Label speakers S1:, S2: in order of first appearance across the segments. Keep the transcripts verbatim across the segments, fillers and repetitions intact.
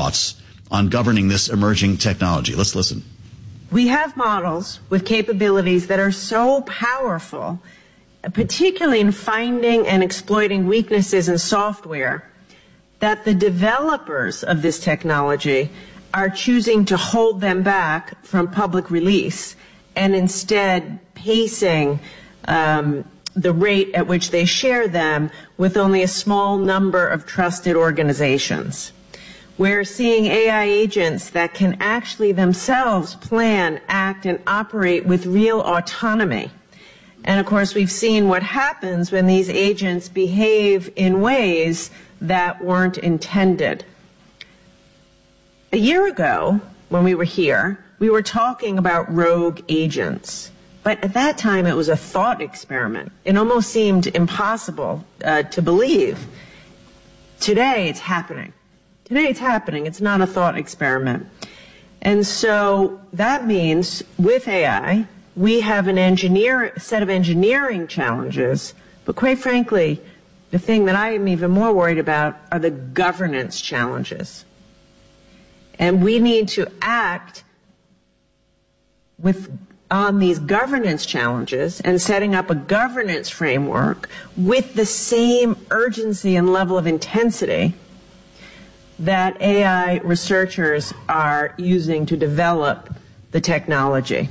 S1: thoughts on governing this emerging technology. Let's listen.
S2: We have models with capabilities that are so powerful, particularly in finding and exploiting weaknesses in software, that the developers of this technology are choosing to hold them back from public release and instead pacing um, the rate at which they share them with only a small number of trusted organizations. We're seeing A I agents that can actually themselves plan, act, and operate with real autonomy. And of course, we've seen what happens when these agents behave in ways that weren't intended. A year ago, when we were here, we were talking about rogue agents. But at that time, it was a thought experiment. It almost seemed impossible uh, to believe. Today, it's happening. Today, it's happening. It's not a thought experiment. And so that means with A I, we have an engineer, set of engineering challenges, but quite frankly, the thing that I am even more worried about are the governance challenges. And we need to act with on these governance challenges and setting up a governance framework with the same urgency and level of intensity that A I researchers are using to develop the technology.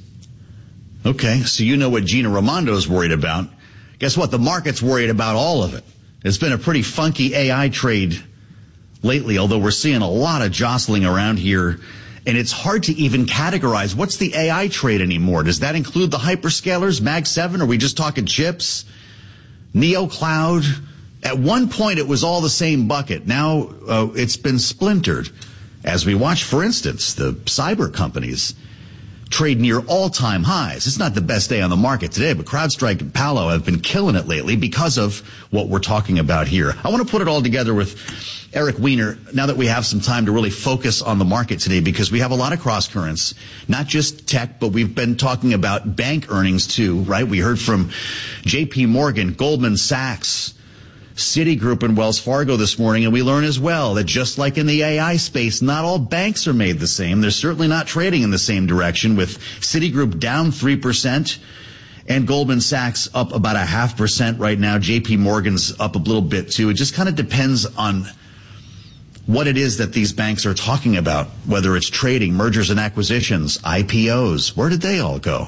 S1: Okay, so you know what Gina Raimondo is worried about. Guess what? The market's worried about all of it. It's been a pretty funky A I trade lately, although we're seeing a lot of jostling around here, and it's hard to even categorize what's the A I trade anymore. Does that include the hyperscalers, Mag seven? Are we just talking chips? Neo Cloud? At one point, it was all the same bucket. Now uh, it's been splintered. As we watch, for instance, the cyber companies trade near all-time highs. It's not the best day on the market today, but CrowdStrike and Palo have been killing it lately because of what we're talking about here. I want to put it all together with Eric Weiner, now that we have some time to really focus on the market today, because we have a lot of cross currents, not just tech, but we've been talking about bank earnings too, right? We heard from J P Morgan, Goldman Sachs, Citigroup, and Wells Fargo this morning, and we learn as well that just like in the A I space, not all banks are made the same. They're certainly not trading in the same direction, with Citigroup down three percent and Goldman Sachs up about a half percent right now. J P Morgan's up a little bit too. It just kind of depends on what it is that these banks are talking about, whether it's trading, mergers and acquisitions, I P Os. Where did they all go?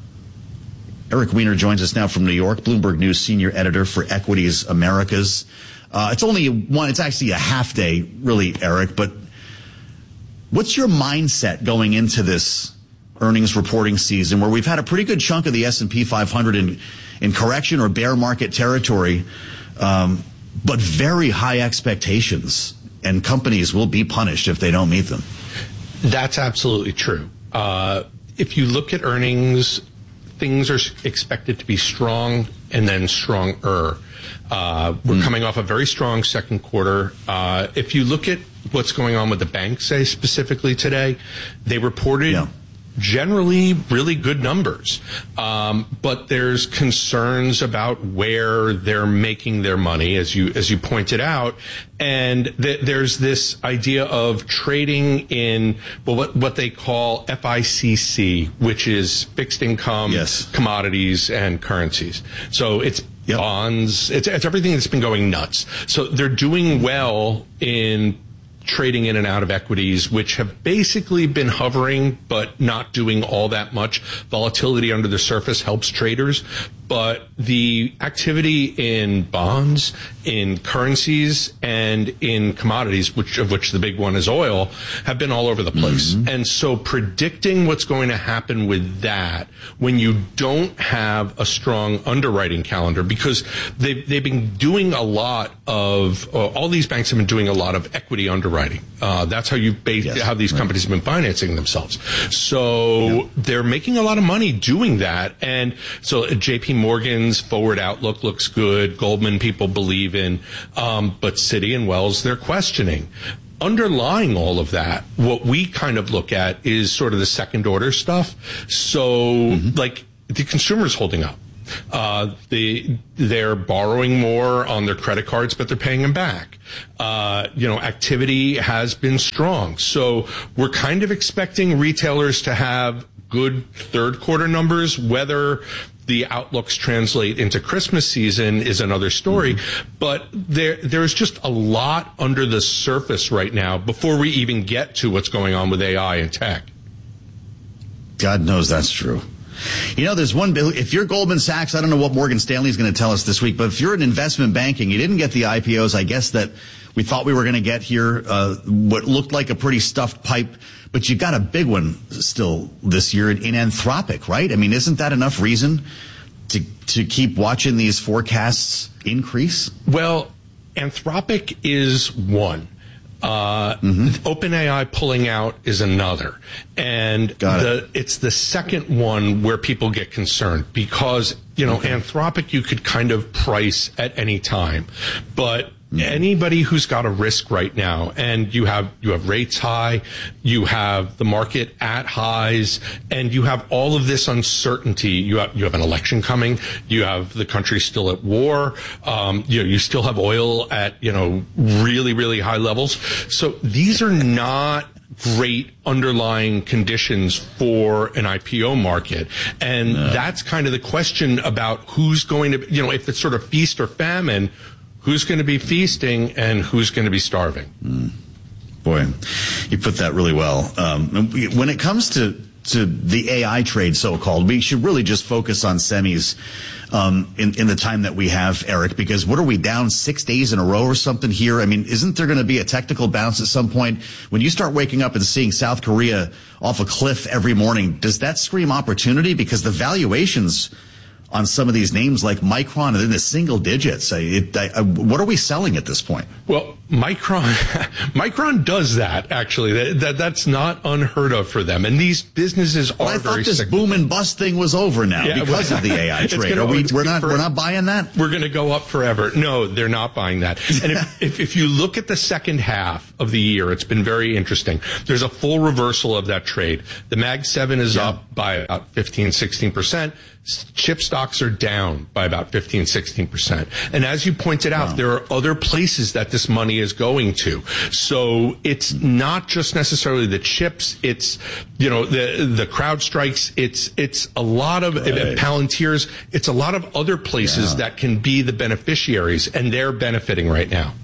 S1: Eric Weiner joins us now from New York, Bloomberg News senior editor for Equities Americas. Uh, it's only one, it's actually a half day, really, Eric, but what's your mindset going into this earnings reporting season where we've had a pretty good chunk of the S and P five hundred in, in correction or bear market territory, um, but very high expectations, and companies will be punished if they don't meet them?
S3: That's absolutely true. Uh, if you look at earnings, things are expected to be strong and then stronger. Uh, we're mm. coming off a very strong second quarter. Uh, if you look at what's going on with the banks, say specifically today, they reported yeah. generally really good numbers. Um, but there's concerns about where they're making their money, as you, as you pointed out. And th- there's this idea of trading in, well, what, what they call F I C C, which is fixed income, yes. commodities, and currencies. So it's yep. bonds, it's, it's everything that's been going nuts. So they're doing well in trading in and out of equities, which have basically been hovering but not doing all that much. Volatility under the surface helps traders, but the activity in bonds, in currencies, and in commodities, which of which the big one is oil, have been all over the place. Mm-hmm. And so predicting what's going to happen with that when you don't have a strong underwriting calendar, because they've, they've been doing a lot of, uh, all these banks have been doing a lot of equity underwriting. Uh, that's how you base, yes, how these right. companies have been financing themselves. So yeah. they're making a lot of money doing that. And so J P Morgan's forward outlook looks good. Goldman people believe in, um, but Citi and Wells, they're questioning. Underlying all of that, what we kind of look at is sort of the second order stuff. So, mm-hmm. like, the consumer's holding up. Uh, they, they're borrowing more on their credit cards, but they're paying them back. Uh, you know, activity has been strong. So we're kind of expecting retailers to have good third quarter numbers. Whether the outlooks translate into Christmas season is another story. Mm-hmm. But there, there's just a lot under the surface right now before we even get to what's going on with A I and tech.
S1: God knows that's true. You know, there's one, if you're Goldman Sachs, I don't know what Morgan Stanley is going to tell us this week, but if you're in investment banking, you didn't get the I P Os, I guess, that we thought we were going to get here, uh, what looked like a pretty stuffed pipe, but you got a big one still this year in, in Anthropic, right? I mean, isn't that enough reason to, to keep watching these forecasts increase?
S3: Well, Anthropic is one. Uh, mm-hmm. OpenAI pulling out is another. And the, it. it's the second one where people get concerned because, you know, okay. Anthropic you could kind of price at any time. But yeah. anybody who's got a risk right now, and you have, you have rates high, you have the market at highs, and you have all of this uncertainty. You have, you have an election coming. You have the country still at war. Um, you know, you still have oil at, you know, really, really high levels. So these are not great underlying conditions for an I P O market. And no. that's kind of the question about who's going to, you know, if it's sort of feast or famine, who's going to be feasting and who's going to be starving?
S1: Mm. Boy, you put that really well. Um, when it comes to, to the A I trade, so-called, we should really just focus on semis um, in, in the time that we have, Eric, because what are we down six days in a row or something here? I mean, isn't there going to be a technical bounce at some point? When you start waking up and seeing South Korea off a cliff every morning, does that scream opportunity? Because the valuations on some of these names like Micron are in the single digits. I, it, I, I, what are we selling at this point?
S3: Well, Micron, Micron does that, actually. That, that That's not unheard of for them. And these businesses are
S1: well, I
S3: very
S1: thought this
S3: cyclical.
S1: boom and bust thing was over now yeah, because well, of the A I trade. Gonna, are we, we're, not, for, we're not buying that?
S3: We're going to go up forever. No, they're not buying that. And if, if, if you look at the second half of the year, it's been very interesting. There's a full reversal of that trade. The Mag seven is yeah. up by about fifteen, sixteen percent. Chip stocks are down by about fifteen, sixteen percent. And as you pointed out, wow. there are other places that this money is going to. So it's not just necessarily the chips. It's, you know, the, the CrowdStrikes. It's, it's a lot of right. Palantirs. It's a lot of other places yeah. that can be the beneficiaries, and they're benefiting right now.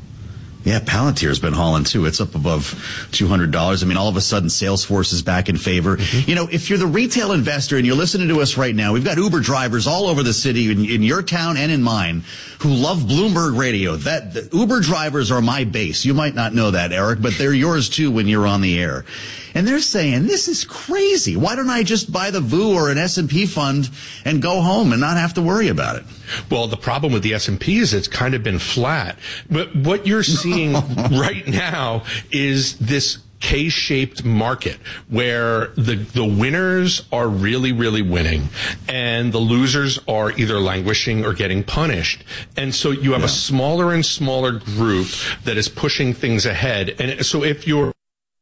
S1: Yeah, Palantir's been hauling too. It's up above two hundred dollars. I mean, all of a sudden, Salesforce is back in favor. Mm-hmm. You know, if you're the retail investor and you're listening to us right now, we've got Uber drivers all over the city, in, in your town and in mine, who love Bloomberg Radio. That the Uber drivers are my base. You might not know that, Eric, but they're yours too when you're on the air. And they're saying, this is crazy. Why don't I just buy the V U or an S and P fund and go home and not have to worry about it?
S3: Well, the problem with the S and P is it's kind of been flat. But what you're seeing right now is this K-shaped market where the the winners are really, really winning and the losers are either languishing or getting punished. And so you have yeah. a smaller and smaller group that is pushing things ahead. And so if you're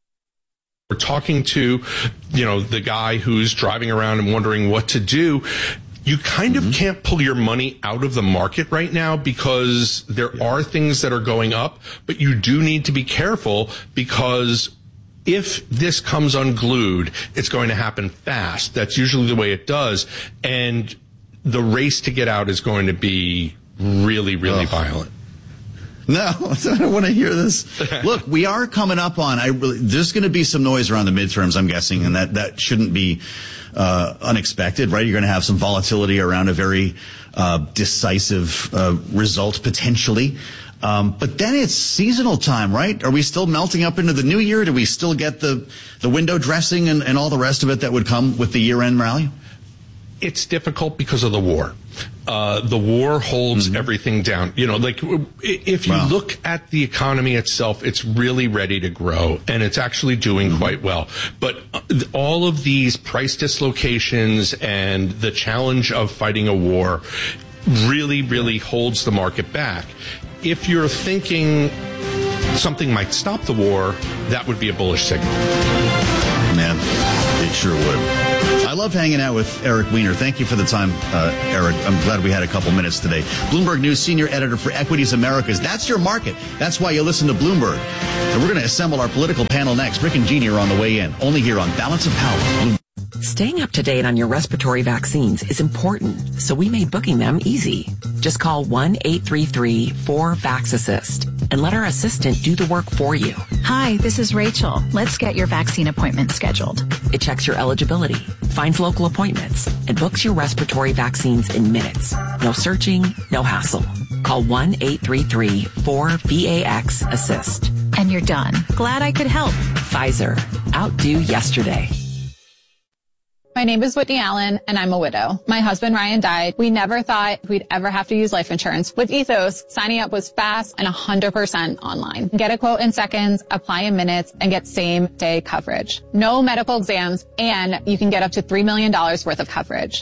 S3: We're talking to, you know, the guy who's driving around and wondering what to do, you kind mm-hmm. of can't pull your money out of the market right now because there yeah. are things that are going up, but you do need to be careful because if this comes unglued, it's going to happen fast. That's usually the way it does. And the race to get out is going to be really, really Ugh. violent.
S1: No, I don't want to hear this. Look, we are coming up on, I really, there's going to be some noise around the midterms, I'm guessing, and that, that shouldn't be uh, unexpected, right? You're going to have some volatility around a very uh, decisive uh, result, potentially. Um, but then it's seasonal time, right? Are we still melting up into the new year? Do we still get the, the window dressing and, and all the rest of it that would come with the year-end rally?
S3: It's difficult because of the war. Uh, the war holds mm-hmm. everything down. You know, like if you wow. look at the economy itself, it's really ready to grow and it's actually doing mm-hmm. quite well. But all of these price dislocations and the challenge of fighting a war really, really holds the market back. If you're thinking something might stop the war, that would be a bullish signal.
S1: Man, it sure would. I love hanging out with Eric Weiner. Thank you for the time, uh, Eric. I'm glad we had a couple minutes today. Bloomberg News Senior Editor for Equities Americas. That's your market. That's why you listen to Bloomberg. And we're going to assemble our political panel next. Rick and Jeannie are on the way in. Only here on Balance of Power. Bloomberg.
S4: Staying up to date on your respiratory vaccines is important, so we made booking them easy. Just call one eight three three four vax assist and let our assistant do the work for you.
S5: Hi, this is Rachel. Let's get your vaccine appointment scheduled.
S4: It checks your eligibility, finds local appointments, and books your respiratory vaccines in minutes. No searching, no hassle. Call one eight three three four V A X assist.
S5: And you're done. Glad I could help.
S4: Pfizer. Outdo yesterday.
S6: My name is Whitney Allen, and I'm a widow. My husband, Ryan, died. We never thought we'd ever have to use life insurance. With Ethos, signing up was fast and one hundred percent online. Get a quote in seconds, apply in minutes, and get same-day coverage. No medical exams, and you can get up to three million dollars worth of coverage.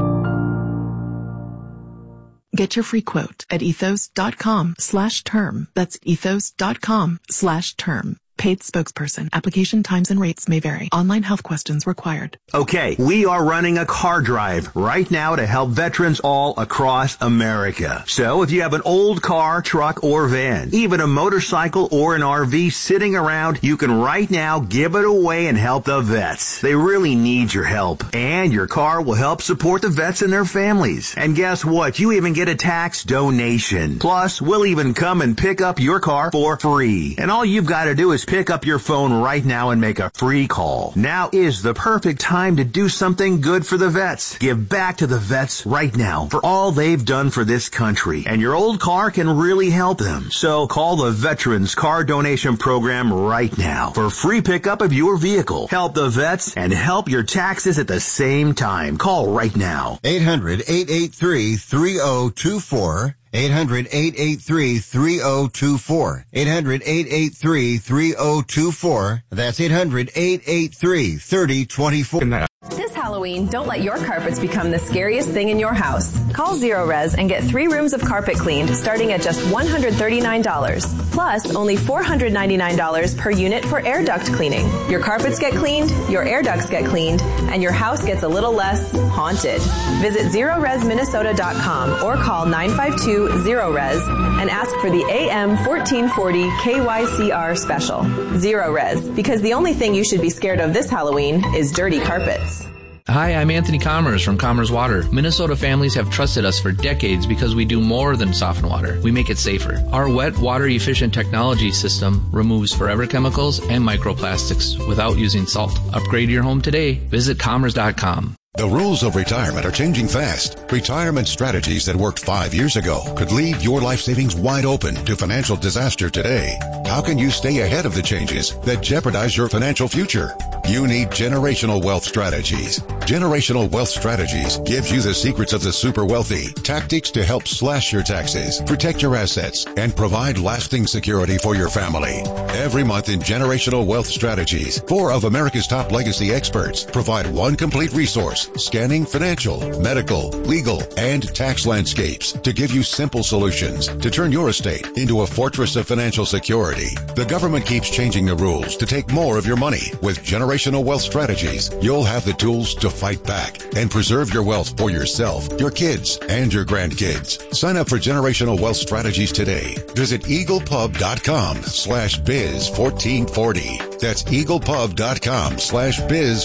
S7: Get your free quote at ethos.com slash term. That's ethos.com slash term. Paid spokesperson. Application times and rates may vary. Online health questions required.
S8: Okay, we are running a car drive right now to help veterans all across America. So if you have an old car, truck, or van, even a motorcycle or an R V sitting around, you can right now give it away and help the vets. They really need your help. And your car will help support the vets and their families. And guess what? You even get a tax donation. Plus, we'll even come and pick up your car for free. And all you've got to do is pick up your phone right now and make a free call. Now is the perfect time to do something good for the vets. Give back to the vets right now for all they've done for this country. And your old car can really help them. So call the Veterans Car Donation Program right now for free pickup of your vehicle. Help the vets and help your taxes at the same time. Call right now.
S9: eight hundred, eight eight three, three oh two four. eight hundred, eight eight three, three oh two four. eight hundred, eight eight three, three oh two four. That's eight hundred, eight eight three, three oh two four.
S10: This Halloween, don't let your carpets become the scariest thing in your house. Call Zero Res and get three rooms of carpet cleaned starting at just one hundred thirty-nine dollars. Plus, only four hundred ninety-nine dollars per unit for air duct cleaning. Your carpets get cleaned, your air ducts get cleaned, and your house gets a little less haunted. Visit zero res minnesota dot com or call nine five two zero res and ask for the A M fourteen forty K Y C R special. Zero Res, because the only thing you should be scared of this Halloween is dirty carpets.
S11: Hi, I'm Anthony Commerce from Commerce Water. Minnesota families have trusted us for decades because we do more than soften water. We make it safer. Our wet, water-efficient technology system removes forever chemicals and microplastics without using salt. Upgrade your home today. Visit commerce dot com.
S12: The rules of retirement are changing fast. Retirement strategies that worked five years ago could leave your life savings wide open to financial disaster today. How can you stay ahead of the changes that jeopardize your financial future? You need Generational Wealth Strategies. Generational Wealth Strategies gives you the secrets of the super wealthy, tactics to help slash your taxes, protect your assets, and provide lasting security for your family. Every month in Generational Wealth Strategies, four of America's top legacy experts provide one complete resource scanning financial, medical, legal, and tax landscapes to give you simple solutions to turn your estate into a fortress of financial security. The government keeps changing the rules to take more of your money. With Generational Wealth Strategies, you'll have the tools to fight back and preserve your wealth for yourself, your kids, and your grandkids. Sign up for Generational Wealth Strategies today. Visit eaglepub.com slash biz 1440. That's eaglepub.com slash biz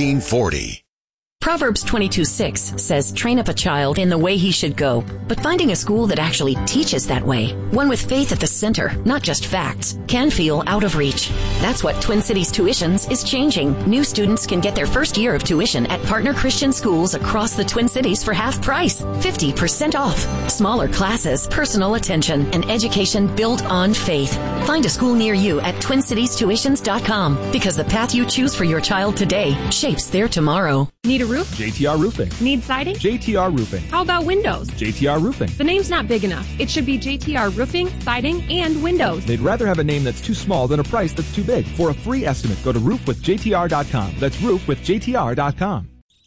S12: 1440.
S13: Proverbs twenty-two six says, train up a child in the way he should go, but finding a school that actually teaches that way, one with faith at the center, not just facts, can feel out of reach. That's what Twin Cities Tuitions is changing. New students can get their first year of tuition at partner Christian schools across the Twin Cities for half price, fifty percent off. Smaller classes, personal attention, and education built on faith. Find a school near you at twin cities tuitions dot com, because the path you choose for your child today shapes their tomorrow.
S14: Need a roof?
S15: J T R Roofing.
S14: Need siding?
S15: J T R Roofing.
S14: How about windows?
S15: J T R Roofing.
S14: The name's not big enough. It should be J T R Roofing, Siding, and Windows.
S15: They'd rather have a name that's too small than a price that's too big. For a free estimate, go to roof with J T R dot com. That's roof with J T R dot com.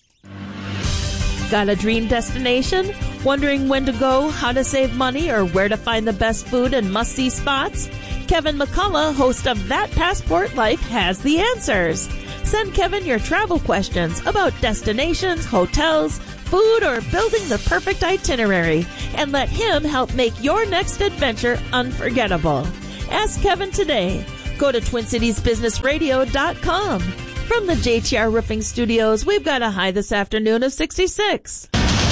S16: Got a dream destination? Wondering when to go, how to save money, or where to find the best food and must-see spots? Kevin McCullough, host of That Passport Life, has the answers. Send Kevin your travel questions about destinations, hotels, food, or building the perfect itinerary, and let him help make your next adventure unforgettable. Ask Kevin today. Go to twin cities business radio dot com. From the J T R Roofing Studios, we've got a high this afternoon of sixty-six.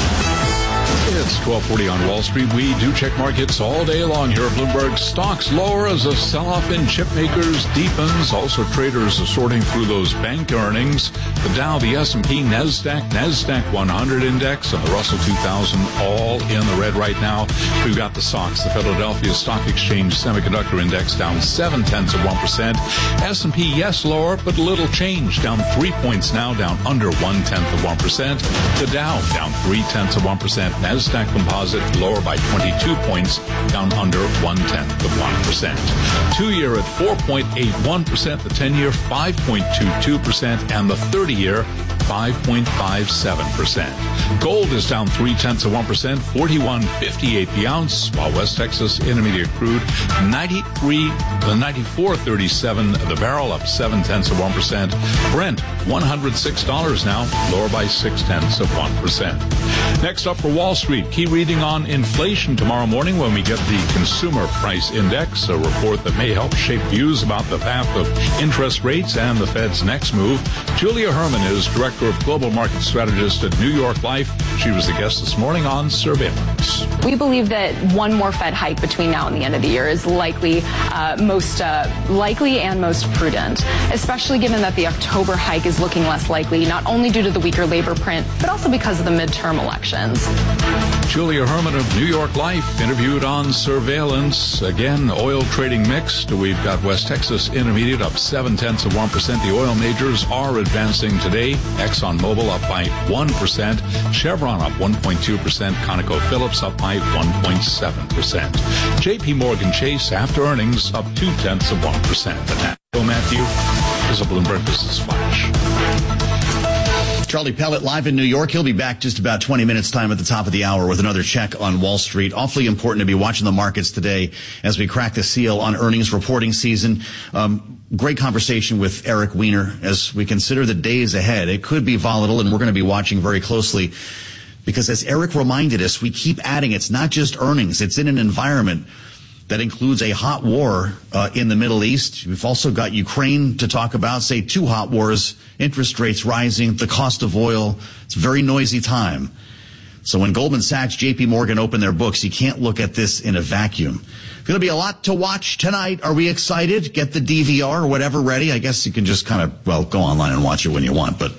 S17: It's twelve forty on Wall Street. We do check markets all day long here at Bloomberg. Stocks lower as a sell-off in chip makers deepens. Also, traders are sorting through those bank earnings. The Dow, the S and P, NASDAQ, NASDAQ one hundred index, and the Russell two thousand all in the red right now. We've got the S O X, the Philadelphia Stock Exchange Semiconductor Index, down seven tenths of one percent. S and P, yes, lower, but little change, down three points now, down under one tenth of one percent. The Dow, down three tenths of one percent. NASDAQ Composite lower by twenty-two points, down under one-tenth of one percent. Two-year at four point eight one percent, the ten-year five point two two percent, and the thirty-year five point five seven percent. Gold is down three-tenths of one percent, forty-one fifty-eight the ounce, while West Texas Intermediate crude ninety-three, the ninety-four thirty-seven the barrel, up seven-tenths of one percent. Brent, one hundred six dollars now, lower by six-tenths of one percent. Next up for Wall Street, key reading on inflation tomorrow morning when we get the Consumer Price Index, a report that may help shape views about the path of interest rates and the Fed's next move. Julia Herman is Director of Global Market Strategist at New York Life. She was the guest this morning on Surveillance.
S18: We believe that one more Fed hike between now and the end of the year is likely, uh, most uh, likely and most prudent, especially given that the October hike is looking less likely, not only due to the weaker labor print, but also because of the midterm elections.
S17: Julia Herman of New York Life interviewed on Surveillance. Again, oil trading mixed. We've got West Texas Intermediate up seven tenths of one percent. The oil majors are advancing today. ExxonMobil up by one percent. Chevron up one point two percent. ConocoPhillips up by one point seven percent. J P Morgan Chase after earnings up two tenths of one percent. And that, Bill Matthew, is a Bloomberg Business Flash.
S1: Charlie Pellet live in New York. He'll be back just about twenty minutes time at the top of the hour with another check on Wall Street. Awfully important to be watching the markets today as we crack the seal on earnings reporting season. Um, great conversation with Eric Weiner as we consider the days ahead. It could be volatile, and we're going to be watching very closely because, as Eric reminded us, we keep adding. It's not just earnings. It's in an environment that includes a hot war uh, in the Middle East. We've also got Ukraine to talk about, say two hot wars, interest rates rising, the cost of oil. It's a very noisy time. So when Goldman Sachs, J P Morgan open their books, you can't look at this in a vacuum. Going to be a lot to watch tonight. Are we excited? Get the D V R or whatever ready. I guess you can just kind of, well, go online and watch it when you want. But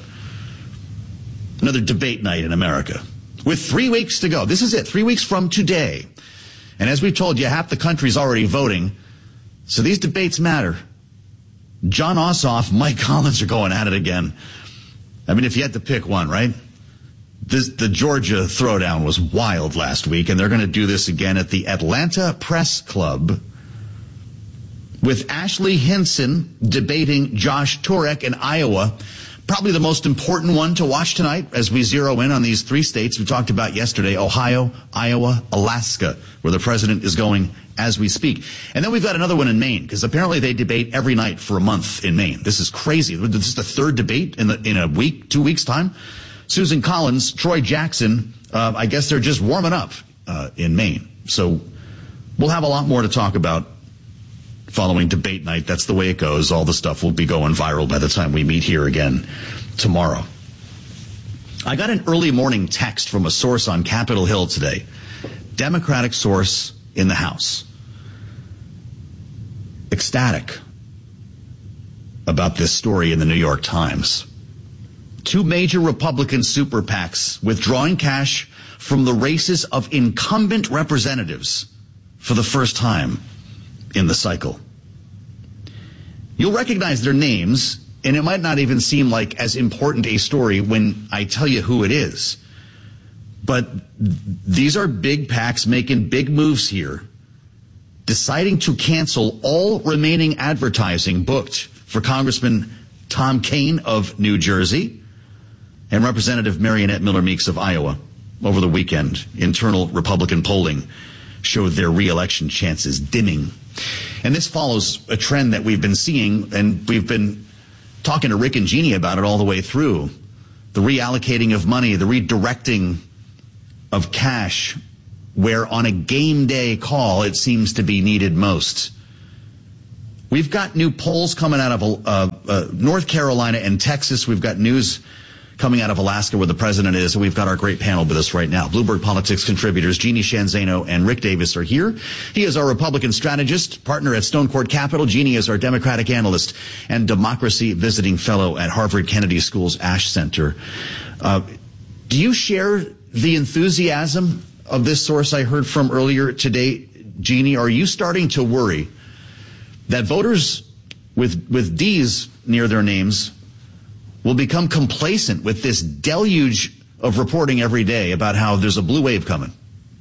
S1: another debate night in America with three weeks to go. This is it, three weeks from today. And as we've told you, half the country's already voting. So these debates matter. John Ossoff, Mike Collins are going at it again. I mean, if you had to pick one, right? This, the Georgia throwdown was wild last week, and they're going to do this again at the Atlanta Press Club with Ashley Hinson debating Josh Turek in Iowa. Probably the most important one to watch tonight as we zero in on these three states we talked about yesterday, Ohio, Iowa, Alaska, where the president is going as we speak. And then we've got another one in Maine, because apparently they debate every night for a month in Maine. This is crazy. This is the third debate in, the, in a week, two weeks' time. Susan Collins, Troy Jackson, uh, I guess they're just warming up uh, in Maine. So we'll have a lot more to talk about following debate night. That's the way it goes. All the stuff will be going viral by the time we meet here again tomorrow. I got an early morning text from a source on Capitol Hill today. Democratic source in the House. Ecstatic about this story in the New York Times. Two major Republican super PACs withdrawing cash from the races of incumbent representatives for the first time in the cycle. You'll recognize their names, and it might not even seem like as important a story when I tell you who it is. But these are big PACs making big moves here, deciding to cancel all remaining advertising booked for Congressman Tom Kean of New Jersey and Representative Marionette Miller Meeks of Iowa. Over the weekend, internal Republican polling showed their re-election chances dimming. And this follows a trend that we've been seeing, and we've been talking to Rick and Jeannie about it all the way through. The reallocating of money, the redirecting of cash, where on a game day call it seems to be needed most. We've got new polls coming out of uh, uh, North Carolina and Texas. We've got news coming out of Alaska where the president is. And we've got our great panel with us right now. Bloomberg Politics contributors Jeannie Sheehan Zaino and Rick Davis are here. He is our Republican strategist, partner at Stone Court Capital. Jeannie is our Democratic analyst and democracy visiting fellow at Harvard Kennedy School's Ash Center. Uh, do you share the enthusiasm of this source I heard from earlier today, Jeannie? Are you starting to worry that voters with with D's near their names will become complacent with this deluge of reporting every day about how there's a blue wave coming?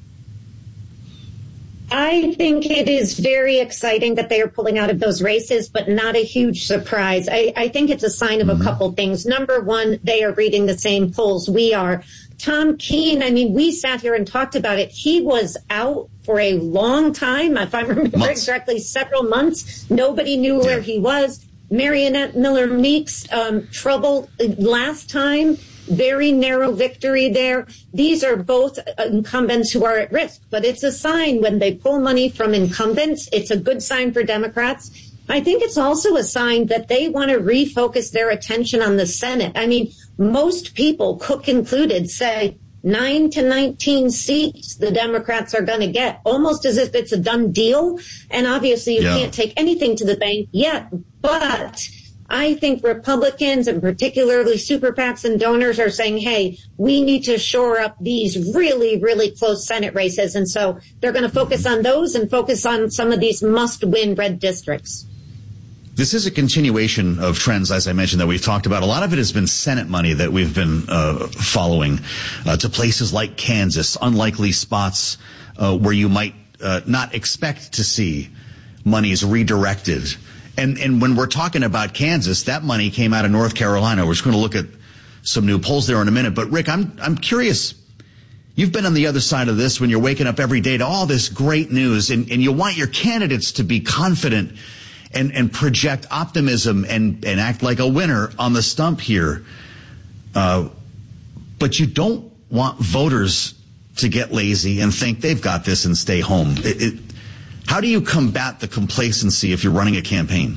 S19: I think it is very exciting that they are pulling out of those races, but not a huge surprise. I, I think it's a sign of mm-hmm. a couple things. Number one, they are reading the same polls we are. Tom Keene, I mean, we sat here and talked about it. He was out for a long time, if I remember months. correctly, several months. Nobody knew yeah. where he was. Marionette Miller Meeks, um, trouble last time, very narrow victory there. These are both incumbents who are at risk, but it's a sign when they pull money from incumbents. It's a good sign for Democrats. I think it's also a sign that they want to refocus their attention on the Senate. I mean, most people, Cook included, say nine to nineteen seats the Democrats are going to get, almost as if it's a done deal. And obviously you yeah. can't take anything to the bank yet. But I think Republicans, and particularly super PACs and donors, are saying, hey, we need to shore up these really, really close Senate races. And so they're going to focus on those and focus on some of these must-win red districts.
S1: This is a continuation of trends, as I mentioned, that we've talked about. A lot of it has been Senate money that we've been uh, following uh, to places like Kansas, unlikely spots uh, where you might uh, not expect to see monies redirected. And, and when we're talking about Kansas, that money came out of North Carolina. We're just going to look at some new polls there in a minute. But, Rick, I'm I'm curious. You've been on the other side of this when you're waking up every day to all this great news, and, and you want your candidates to be confident and, and project optimism and, and act like a winner on the stump here. Uh, but you don't want voters to get lazy and think they've got this and stay home. It, it, how do you combat the complacency if you're running a campaign?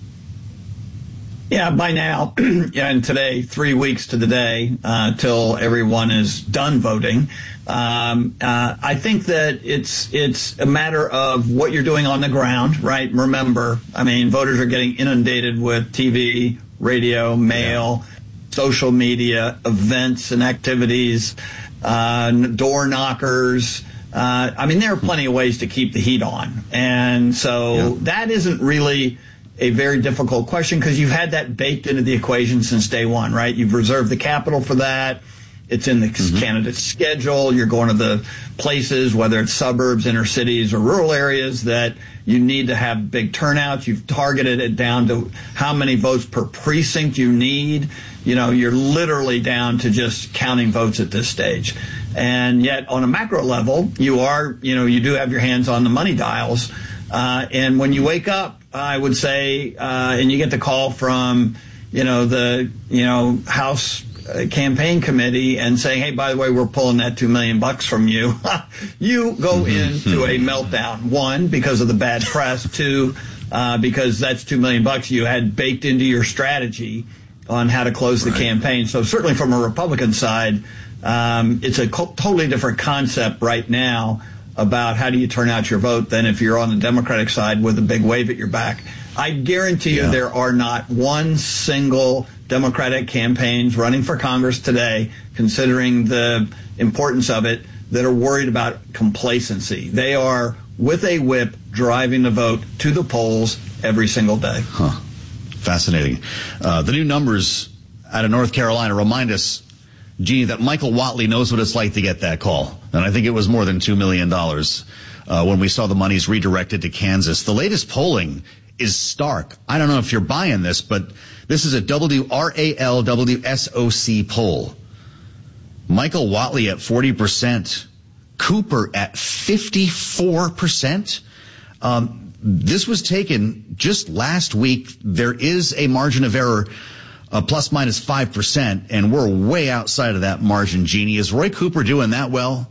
S20: Yeah, by now, yeah, and today, three weeks to the day uh, till everyone is done voting. Um, uh, I think that it's it's a matter of what you're doing on the ground, right? Remember, I mean, voters are getting inundated with T V, radio, mail, yeah. social media, events and activities, uh, door knockers. Uh, I mean, there are plenty of ways to keep the heat on, and so yeah. that isn't really a very difficult question because you've had that baked into the equation since day one, right? You've reserved the capital for that. It's in the mm-hmm. candidate's schedule. You're going to the places, whether it's suburbs, inner cities, or rural areas that you need to have big turnouts. You've targeted it down to how many votes per precinct you need. You know, you're literally down to just counting votes at this stage. And yet on a macro level, you are, you know, you do have your hands on the money dials. Uh, and when you wake up, I would say, uh, and you get the call from, you know, the, you know, House campaign committee and saying, hey, by the way, we're pulling that two million bucks from you. You go into a meltdown. One, because of the bad press. Two, uh, because that's two million bucks you had baked into your strategy on how to close the right. campaign. So certainly from a Republican side, um, it's a co- totally different concept right now about how do you turn out your vote than if you're on the Democratic side with a big wave at your back. I guarantee you yeah. there are not one single Democratic campaigns running for Congress today, considering the importance of it, that are worried about complacency. They are, with a whip, driving the vote to the polls every single day.
S1: Huh. Fascinating. Uh, the new numbers out of North Carolina remind us, Gee, that Michael Whatley knows what it's like to get that call. And I think it was more than two million dollars uh, when we saw the monies redirected to Kansas. The latest polling is stark. I don't know if you're buying this, but this is a W R A L W S O C poll. Michael Whatley at forty percent. Cooper at fifty-four percent. Um, this was taken just last week. There is a margin of error, uh, plus minus five percent, and we're way outside of that margin, Jeannie. Is Roy Cooper doing that well?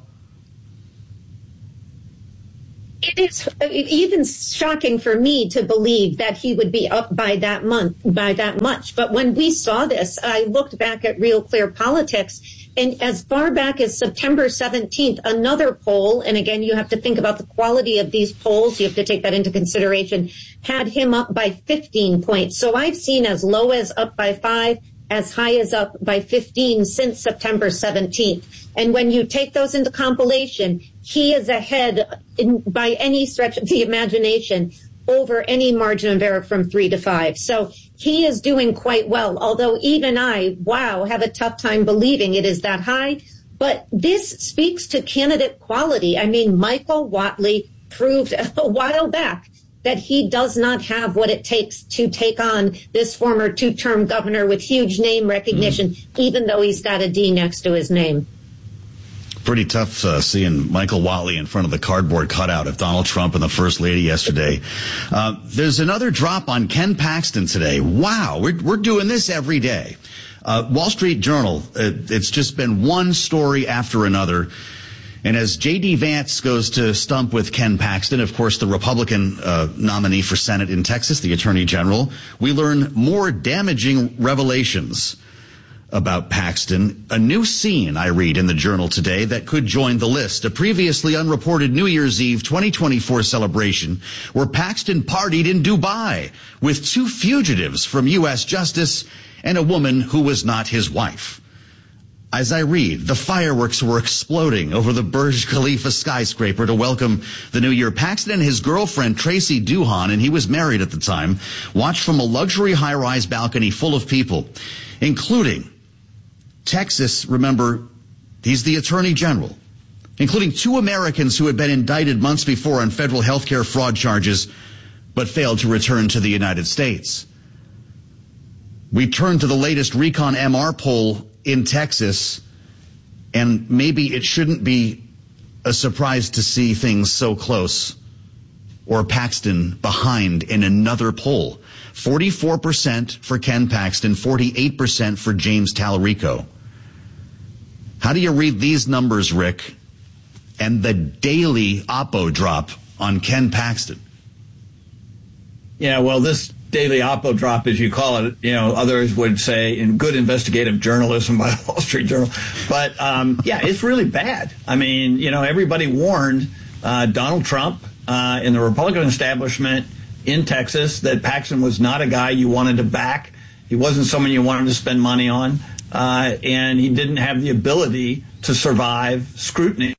S19: It is even shocking for me to believe that he would be up by that month, by that much. But when we saw this, I looked back at Real Clear Politics, and as far back as September seventeenth, another poll, and again, you have to think about the quality of these polls, you have to take that into consideration, had him up by fifteen points. So I've seen as low as up by five, as high as up by fifteen since September seventeenth. And when you take those into compilation, he is ahead in, by any stretch of the imagination over any margin of error from three to five. So he is doing quite well, although even I, wow, have a tough time believing it is that high. But this speaks to candidate quality. I mean, Michael Whatley proved a while back that he does not have what it takes to take on this former two-term governor with huge name recognition, mm-hmm. even though he's got a D next to his name.
S1: Pretty tough uh, seeing Michael Whatley in front of the cardboard cutout of Donald Trump and the First Lady yesterday. Uh, there's another drop on Ken Paxton today. Wow, we're, we're doing this every day. Uh, Wall Street Journal, it, it's just been one story after another. And as J D. Vance goes to stump with Ken Paxton, of course, the Republican uh, nominee for Senate in Texas, the Attorney General, we learn more damaging revelations about Paxton. A new scene, I read in the Journal today, that could join the list. A previously unreported New Year's Eve twenty twenty-four celebration where Paxton partied in Dubai with two fugitives from U S Justice and a woman who was not his wife. As I read, the fireworks were exploding over the Burj Khalifa skyscraper to welcome the new year. Paxton and his girlfriend, Tracy Duhan, and he was married at the time, watched from a luxury high-rise balcony full of people, including Texas, remember, he's the Attorney General, including two Americans who had been indicted months before on federal health care fraud charges, but failed to return to the United States. We turn to the latest Recon M R poll in Texas, and maybe it shouldn't be a surprise to see things so close, or Paxton behind in another poll. forty-four percent for Ken Paxton, forty-eight percent for James Talarico. How do you read these numbers, Rick, and the daily Oppo drop on Ken Paxton?
S20: Yeah, well, this daily Oppo drop, as you call it, you know, others would say in good investigative journalism by the Wall Street Journal. But, um, yeah, it's really bad. I mean, you know, everybody warned uh, Donald Trump uh, in the Republican establishment in Texas that Paxton was not a guy you wanted to back. He wasn't someone you wanted to spend money on. Uh, and he didn't have the ability to survive scrutiny.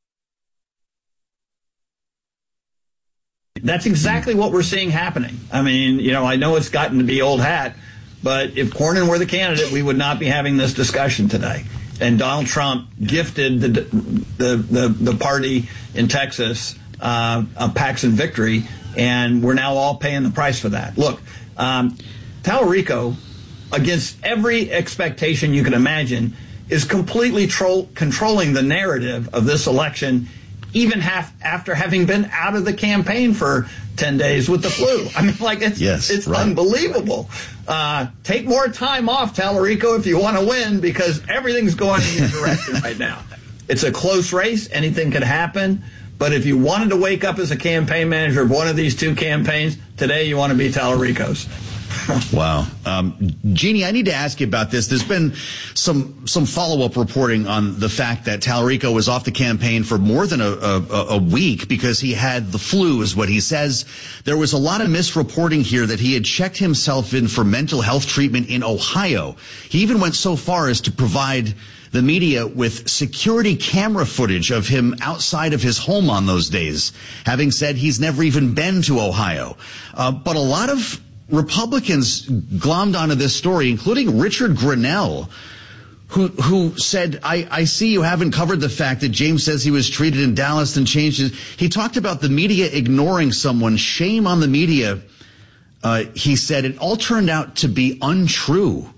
S20: That's exactly what we're seeing happening. I mean, you know, I know it's gotten to be old hat, but if Cornyn were the candidate, we would not be having this discussion today. And Donald Trump gifted the the the, the party in Texas uh, a Paxton victory, and we're now all paying the price for that. Look, um, Talarico, against every expectation you can imagine, is completely tro- controlling the narrative of this election, even half after having been out of the campaign for ten days with the flu. I mean, like, it's, yes, it's right. unbelievable. Uh, take more time off, Talarico, if you want to win, because everything's going in your direction right now. It's a close race. Anything could happen. But if you wanted to wake up as a campaign manager of one of these two campaigns, today you want to be Talarico's.
S1: Wow. Um, Jeannie, I need to ask you about this. There's been some some follow-up reporting on the fact that Talarico was off the campaign for more than a, a, a week because he had the flu, is what he says. There was a lot of misreporting here that he had checked himself in for mental health treatment in Ohio. He even went so far as to provide the media with security camera footage of him outside of his home on those days, having said he's never even been to Ohio. Uh, but a lot of Republicans glommed onto this story, including Richard Grenell, who who said, I, I see you haven't covered the fact that James says he was treated in Dallas and changed his... He talked about the media ignoring someone. Shame on the media. Uh, he said it all turned out to be untrue.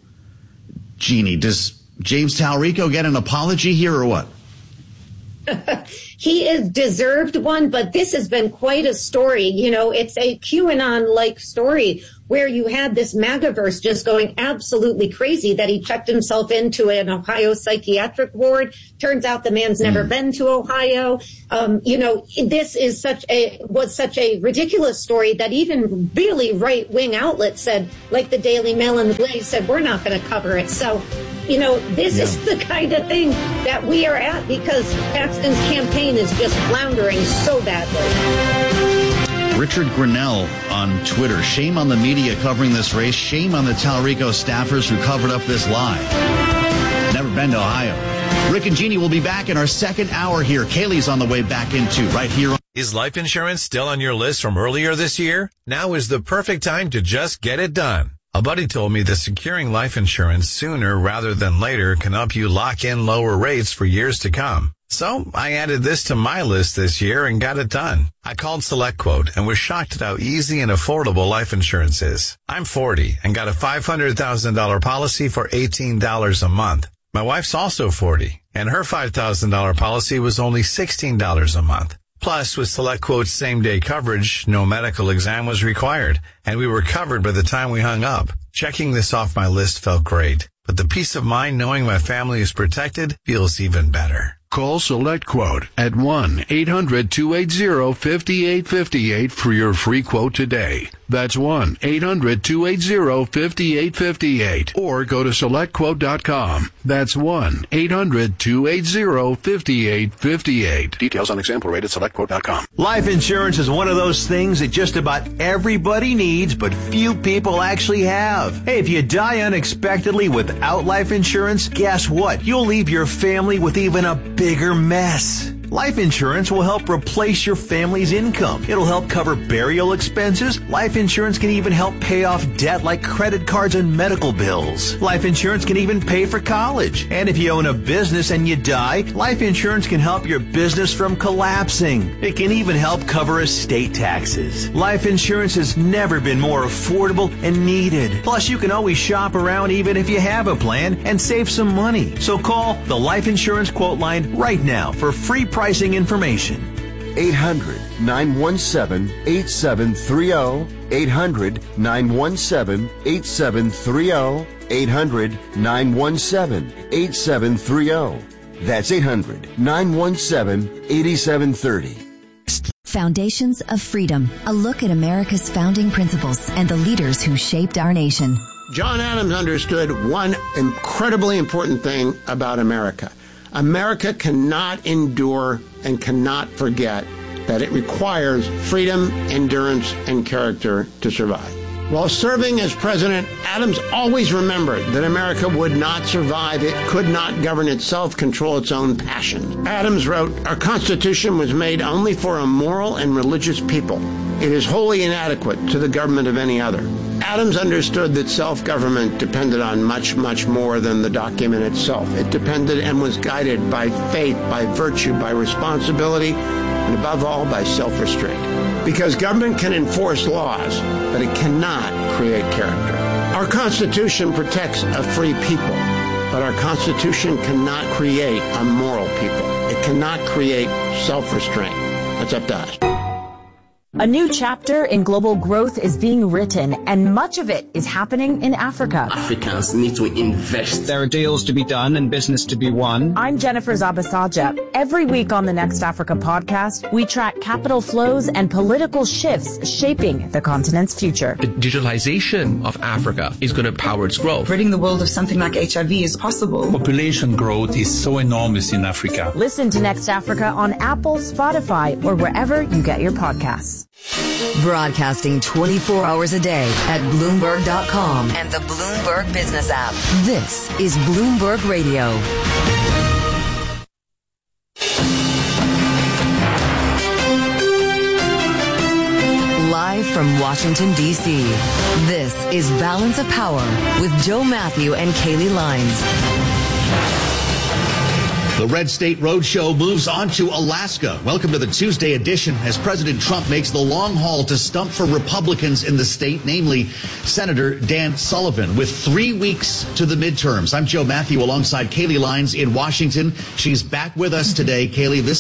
S1: Jeannie, does James Talarico get an apology here or what?
S19: he is deserved one, but this has been quite a story. You know, it's a QAnon-like story where you had this MAGAverse just going absolutely crazy that he checked himself into an Ohio psychiatric ward. Turns out the man's never mm. been to Ohio. Um, you know, this is such a, was such a ridiculous story that even really right-wing outlets said, like the Daily Mail and the Blaze said, we're not going to cover it. So, you know, this yeah. is the kind of thing that we are at because Paxton's campaign is just floundering so badly.
S1: Richard Grinnell on Twitter. Shame on the media covering this race. Shame on the Talrico staffers who covered up this lie. Never been to Ohio. Rick and Jeannie will be back in our second hour here. Kaylee's on the way back into right here.
S21: Is life insurance still on your list from earlier this year? Now is the perfect time to just get it done. A buddy told me that securing life insurance sooner rather than later can help you lock in lower rates for years to come. So I added this to my list this year and got it done. I called SelectQuote and was shocked at how easy and affordable life insurance is. I'm forty and got a five hundred thousand dollars policy for eighteen dollars a month. My wife's also forty and her five thousand dollars policy was only sixteen dollars a month. Plus, with SelectQuote's same-day coverage, no medical exam was required, and we were covered by the time we hung up. Checking this off my list felt great, but the peace of mind knowing my family is protected feels even better.
S22: Call SelectQuote at one eight hundred two eight zero five eight five eight for your free quote today. That's one eight hundred two eight zero five eight five eight. Or go to select quote dot com. That's one eight hundred two eight zero five eight five eight. Details on example rate at select quote dot com.
S8: Life insurance is one of those things that just about everybody needs, but few people actually have. Hey, if you die unexpectedly without life insurance, guess what? You'll leave your family with even a bigger mess. Life insurance will help replace your family's income. It'll help cover burial expenses. Life insurance can even help pay off debt like credit cards and medical bills. Life insurance can even pay for college. And if you own a business and you die, life insurance can help your business from collapsing. It can even help cover estate taxes. Life insurance has never been more affordable and needed. Plus, you can always shop around even if you have a plan and save some money. So call the Life Insurance Quote Line right now for free pricing information.
S23: eight hundred nine one seven eight seven three zero. eight hundred nine one seven eight seven three zero. eight hundred nine one seven eight seven three zero. That's eight hundred nine one seven eight seven three zero.
S24: Foundations of Freedom, a look at America's founding principles and the leaders who shaped our nation.
S25: John Adams understood one incredibly important thing about America. America cannot endure and cannot forget that it requires freedom, endurance, and character to survive. While serving as president, Adams always remembered that America would not survive. It could not govern itself, control its own passions. Adams wrote, "Our Constitution was made only for a moral and religious people. It is wholly inadequate to the government of any other." Adams understood that self-government depended on much, much more than the document itself. It depended and was guided by faith, by virtue, by responsibility, and above all, by self-restraint. Because government can enforce laws, but it cannot create character. Our Constitution protects a free people, but our Constitution cannot create a moral people. It cannot create self-restraint. That's up to us.
S26: A new chapter in global growth is being written, and much of it is happening in Africa.
S27: Africans need to invest.
S28: There are deals to be done and business to be won.
S26: I'm Jennifer Zabasaja. Every week on the Next Africa podcast, we track capital flows and political shifts shaping the continent's future.
S11: The digitalization of Africa is going to power its growth.
S29: Ridding the world of something like H I V is possible.
S30: Population growth is so enormous in Africa.
S26: Listen to Next Africa on Apple, Spotify, or wherever you get your podcasts.
S24: Broadcasting twenty-four hours a day at Bloomberg dot com and the Bloomberg Business app. This is Bloomberg Radio. Live from Washington, D C, this is Balance of Power with Joe Matthew and Kaylee Lines.
S1: The Red State Roadshow moves on to Alaska. Welcome to the Tuesday edition as President Trump makes the long haul to stump for Republicans in the state, namely Senator Dan Sullivan, with three weeks to the midterms. I'm Joe Matthew alongside Kaylee Lines in Washington. She's back with us today. Kaylee, this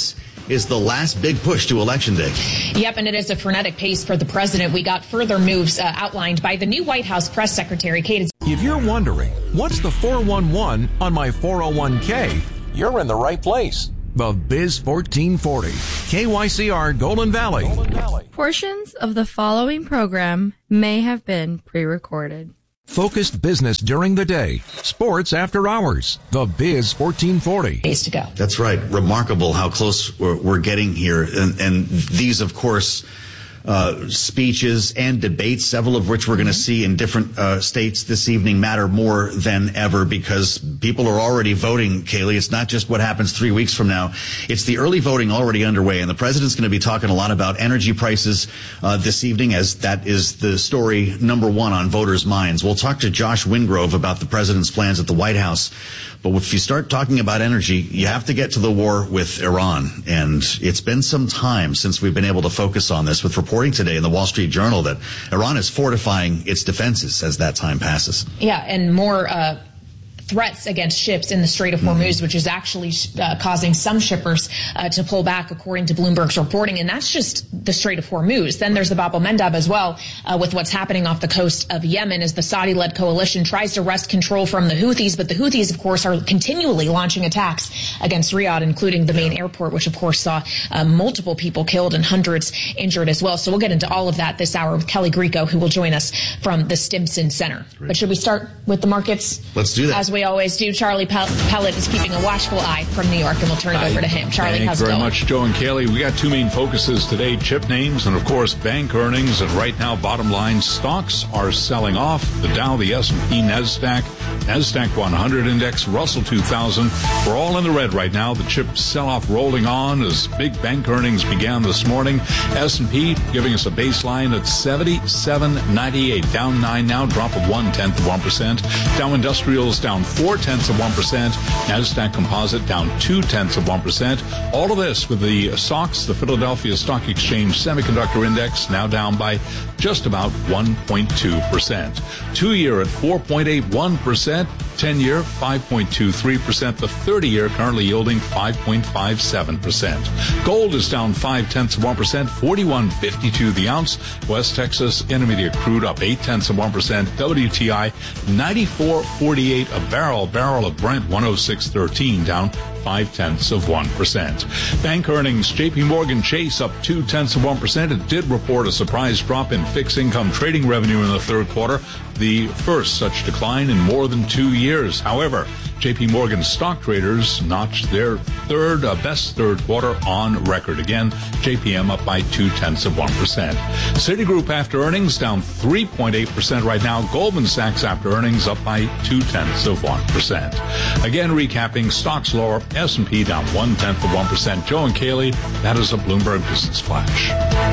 S1: is the last big push to Election Day.
S2: Yep, and it is a frenetic pace for the president. We got further moves uh, outlined by the new White House press secretary, Kate.
S3: If you're wondering, what's the four one one on my four oh one k? You're in the right place. The Biz fourteen forty, K Y C R Golden Valley. Golden Valley.
S4: Portions of the following program may have been pre-recorded.
S3: Focused business during the day. Sports after hours. The Biz fourteen forty.
S2: Days to go.
S1: That's right. Remarkable how close we're, we're getting here. And, and these, of course, uh, speeches and debates, several of which we're going to see in different uh, states this evening, matter more than ever because people are already voting, Kaylee. It's not just what happens three weeks from now. It's the early voting already underway. And the president's going to be talking a lot about energy prices uh, this evening, as that is the story number one on voters' minds. We'll talk to Josh Wingrove about the president's plans at the White House. But if you start talking about energy, you have to get to the war with Iran. And it's been some time since we've been able to focus on this, with reporting today in the Wall Street Journal that Iran is fortifying its defenses as that time passes.
S2: Yeah, and more uh threats against ships in the Strait of Hormuz, mm-hmm. which is actually uh, causing some shippers uh, to pull back, according to Bloomberg's reporting. And that's just the Strait of Hormuz. Then there's the Bab el-Mandeb as well, uh, with what's happening off the coast of Yemen as the Saudi-led coalition tries to wrest control from the Houthis. But the Houthis, of course, are continually launching attacks against Riyadh, including the main airport, which, of course, saw uh, multiple people killed and hundreds injured as well. So we'll get into all of that this hour with Kelly Grieco, who will join us from the Stimson Center. Great. But should we start with the markets?
S1: Let's do that.
S2: As we always do. Charlie Pellet is keeping a watchful eye from New York, and we'll turn it over to him. Charlie, how's it going?
S17: Thank you very much, Joe and Kaylee. We got two main focuses today, chip names and, of course, bank earnings. And right now, bottom line, stocks are selling off. The Dow, the S and P, NASDAQ, NASDAQ one hundred index, Russell two thousand. We're all in the red right now. The chip sell-off rolling on as big bank earnings began this morning. S and P giving us a baseline at seventy-seven ninety-eight, down nine now, drop of one-tenth of one percent. Dow Industrials down four-tenths of one percent. NASDAQ Composite down two-tenths of one percent. All of this with the S O X, the Philadelphia Stock Exchange Semiconductor Index, now down by just about one point two percent. Two-year at four point eight one percent. ten-year, five point two three percent. The thirty-year currently yielding five point five seven percent. Gold is down five-tenths of one percent, forty-one fifty-two the ounce. West Texas Intermediate crude up eight-tenths of one percent. W T I ninety-four forty-eight a barrel. Barrel of Brent one oh six thirteen, down five-tenths of one percent. Bank earnings, J P Morgan Chase up two-tenths of one percent. It did report a surprise drop in fixed income trading revenue in the third quarter, the first such decline in more than two years. However, J P Morgan stock traders notched their third, uh, best third quarter on record. Again, J P M up by two-tenths of one percent. Citigroup after earnings down three point eight percent right now. Goldman Sachs after earnings up by two-tenths of one percent. Again, recapping, stocks lower, S and P down one-tenth of one percent. Joe and Kaylee, that is a Bloomberg Business Flash.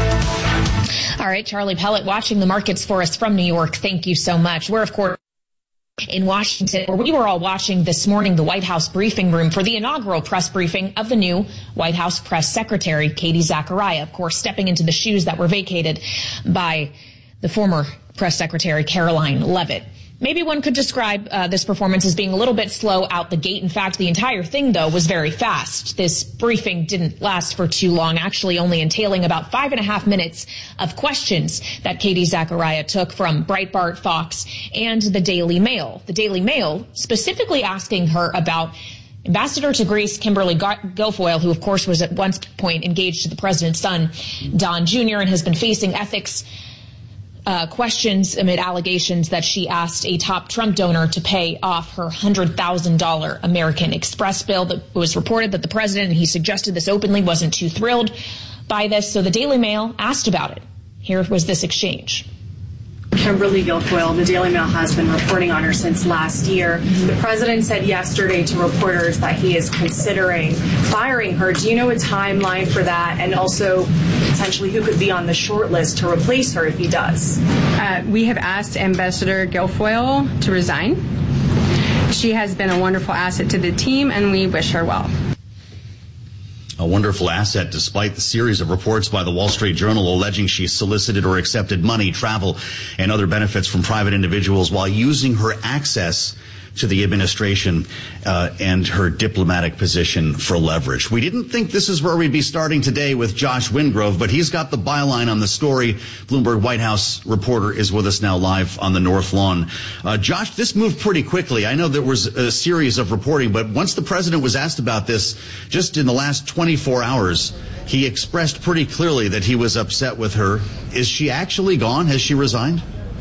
S2: All right, Charlie Pellet watching the markets for us from New York. Thank you so much. We're, of course, in Washington, where we were all watching this morning the White House briefing room for the inaugural press briefing of the new White House press secretary, Katie Zachariah, of course, stepping into the shoes that were vacated by the former press secretary, Caroline Leavitt. Maybe one could describe uh, this performance as being a little bit slow out the gate. In fact, the entire thing, though, was very fast. This briefing didn't last for too long, actually only entailing about five and a half minutes of questions that Katie Zachariah took from Breitbart, Fox, and the Daily Mail. The Daily Mail specifically asking her about Ambassador to Greece, Kimberly Guilfoyle, who, of course, was at one point engaged to the president's son, Don Junior, and has been facing ethics Uh, questions amid allegations that she asked a top Trump donor to pay off her one hundred thousand dollars American Express bill. That was reported that the president, and he suggested this openly, wasn't too thrilled by this. So the Daily Mail asked about it. Here was this exchange.
S5: Kimberly Guilfoyle, the Daily Mail has been reporting on her since last year. The president said yesterday to reporters that he is considering firing her. Do you know a timeline for that? And also potentially who could be on the short list to replace her if he does?
S6: Uh, we have asked Ambassador Guilfoyle to resign. She has been a wonderful asset to the team, and we wish her well.
S1: A wonderful asset, despite the series of reports by the Wall Street Journal alleging she solicited or accepted money, travel, and other benefits from private individuals while using her access to the administration uh, and her diplomatic position for leverage. We didn't think this is where we'd be starting today with Josh Wingrove, but he's got the byline on the story. Bloomberg White House reporter is with us now live on the North Lawn. Uh, Josh, this moved pretty quickly. I know there was a series of reporting, but once the president was asked about this, just in the last twenty-four hours, he expressed pretty clearly that he was upset with her. Is she actually gone? Has she resigned?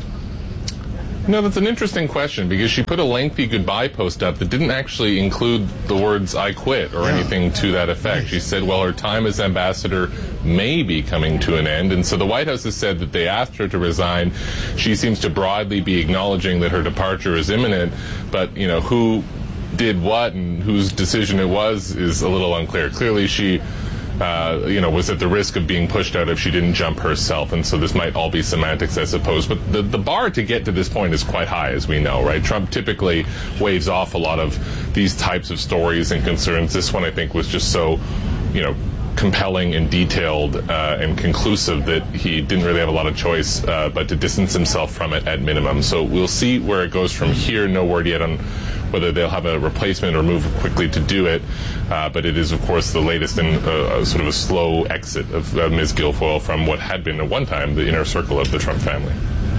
S7: No, that's an interesting question, because she put a lengthy goodbye post up that didn't actually include the words "I quit" or yeah. anything to that effect. She said, well, her time as ambassador may be coming to an end. And so the White House has said that they asked her to resign. She seems to broadly be acknowledging that her departure is imminent, but, you know, who did what and whose decision it was is a little unclear. Clearly she Uh, you know, was at the risk of being pushed out if she didn't jump herself, and so this might all be semantics, I suppose. But the, the bar to get to this point is quite high, as we know, right? Trump typically waves off a lot of these types of stories and concerns. This one, I think, was just so, you know, compelling and detailed uh, and conclusive that he didn't really have a lot of choice uh, but to distance himself from it at minimum. So we'll see where it goes from here. No word yet on whether they'll have a replacement or move quickly to do it. Uh, but it is, of course, the latest in uh, sort of a slow exit of uh, Miz Guilfoyle from what had been at one time the inner circle of the Trump family.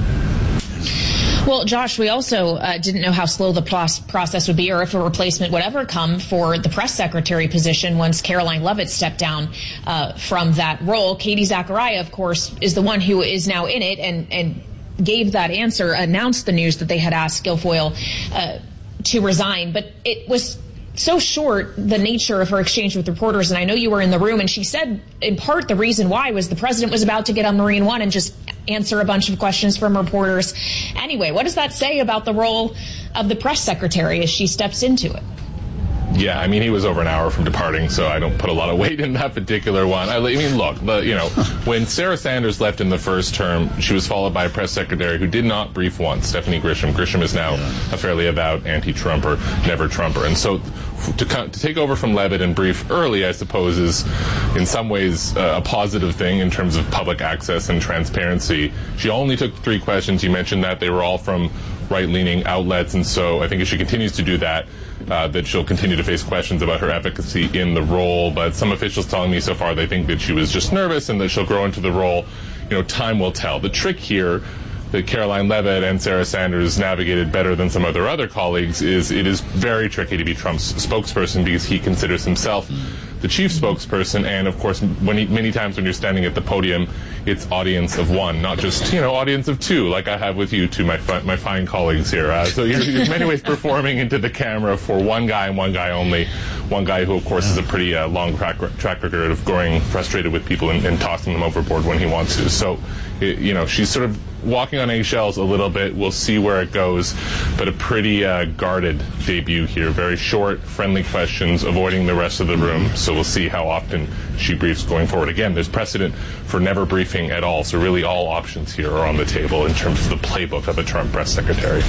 S2: Well, Josh, we also uh, didn't know how slow the process would be or if a replacement would ever come for the press secretary position once Caroline Leavitt stepped down uh, from that role. Katie Zachariah, of course, is the one who is now in it and, and gave that answer, announced the news that they had asked Guilfoyle uh, to resign. But it was so short, the nature of her exchange with reporters, and I know you were in the room, and she said in part the reason why was the president was about to get on Marine One and just answer a bunch of questions from reporters. Anyway, what does that say about the role of the press secretary as she steps into it?
S7: Yeah, I mean, he was over an hour from departing, so I don't put a lot of weight in that particular one. I mean, look, the, you know, when Sarah Sanders left in the first term, she was followed by a press secretary who did not brief once, Stephanie Grisham. Grisham is now yeah. a fairly avowed anti-Trumper, never-Trumper. And so to, to take over from Leavitt and brief early, I suppose, is in some ways uh, a positive thing in terms of public access and transparency. She only took three questions. You mentioned that. They were all from right-leaning outlets, and so I think if she continues to do that, Uh, that she'll continue to face questions about her efficacy in the role. But some officials telling me so far they think that she was just nervous and that she'll grow into the role. You know, time will tell. The trick here that Caroline Leavitt and Sarah Sanders navigated better than some of their other colleagues is it is very tricky to be Trump's spokesperson because he considers himself the chief spokesperson, and of course, when he, many times when you're standing at the podium, it's audience of one, not just, you know, audience of two, like I have with you two, my fi- my fine colleagues here. Uh, so you're, you're in many ways performing into the camera for one guy and one guy only, one guy who, of course, has a pretty uh, long track, track record of growing frustrated with people and, and tossing them overboard when he wants to. So, it, you know, she's sort of walking on eggshells a little bit. We'll see where it goes, but a pretty uh, guarded debut here. Very short, friendly questions, avoiding the rest of the room. So we'll see how often she briefs going forward. Again, there's precedent for never briefing at all. So really all options here are on the table in terms of the playbook of a Trump press secretary.